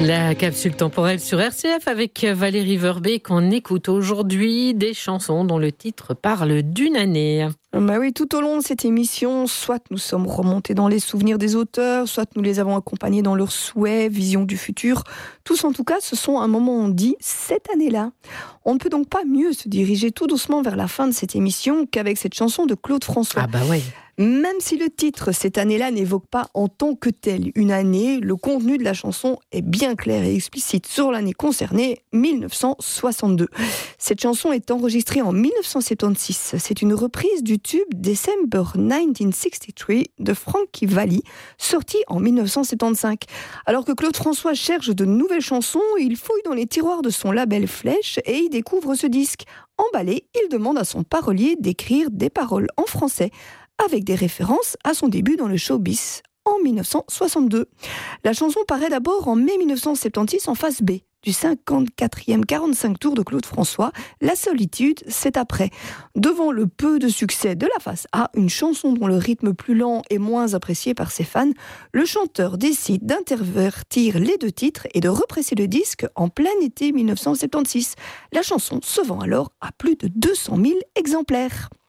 La capsule temporelle sur RCF avec Valérie Verbet qu'on écoute aujourd'hui des chansons dont le titre parle d'une année. Bah oui, tout au long de cette émission, soit nous sommes remontés dans les souvenirs des auteurs, soit nous les avons accompagnés dans leurs souhaits, visions du futur. Tous en tout cas, ce sont un moment où on dit cette année-là. On ne peut donc pas mieux se diriger tout doucement vers la fin de cette émission qu'avec cette chanson de Claude François. Ah bah ouais. Même si le titre, cette année-là, n'évoque pas en tant que telle une année, le contenu de la chanson est bien clair et explicite sur l'année concernée, 1962. Cette chanson est enregistrée en 1976. C'est une reprise du tube December 1963 de Frankie Valli, sorti en 1975. Alors que Claude François cherche de nouvelles chansons, il fouille dans les tiroirs de son label Flèche et y découvre ce disque. Emballé, il demande à son parolier d'écrire des paroles en français, avec des références à son début dans le showbiz en 1962. La chanson paraît d'abord en mai 1976 en face B du 54e 45 tours de Claude François. La solitude, c'est après. Devant le peu de succès de la face A, une chanson dont le rythme plus lent est moins apprécié par ses fans, le chanteur décide d'intervertir les deux titres et de represser le disque en plein été 1976. La chanson se vend alors à plus de 200 000 exemplaires.